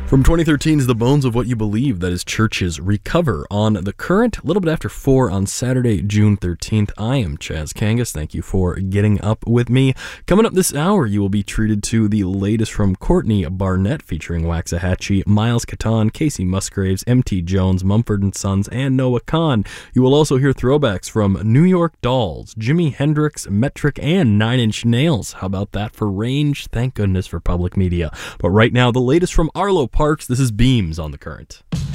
From 2013 is The Bones of What You Believe, that is Churches Recover on The Current, a little bit after 4 on Saturday, June 13th. I am Chaz Kangas. Thank you for getting up with me. Coming up this hour, you will be treated to the latest from Courtney Barnett featuring Waxahachie, Miles Catan, Casey Musgraves, M.T. Jones, Mumford & Sons, and Noah Kahan. You will also hear throwbacks from New York Dolls, Jimi Hendrix, Metric, and Nine Inch Nails. How about that for range? Thank goodness for public media. But right now, the latest from Arlo Parks. This is Beams on The Current.